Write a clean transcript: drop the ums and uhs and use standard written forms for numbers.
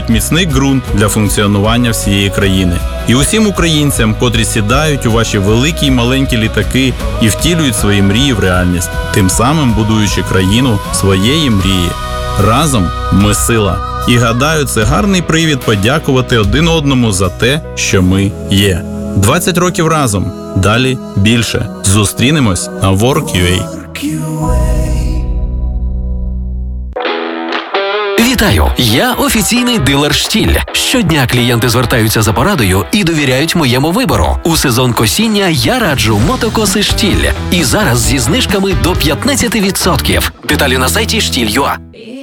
створюють міцний ґрунт для функціонування всієї країни. І усім українцям, котрі сідають у ваші великі й маленькі літаки і втілюють свої мрії в реальність, тим самим будуючи країну своєї мрії. Разом ми сила. І гадаю, це гарний привід подякувати один одному за те, що ми є. 20 років разом. Далі більше. Зустрінемось на Work.ua. Вітаю! Я офіційний дилер «Штіль». Щодня клієнти звертаються за порадою і довіряють моєму вибору. У сезон косіння я раджу мотокоси «Штіль». І зараз зі знижками до 15%. Деталі на сайті «Штіль.ua».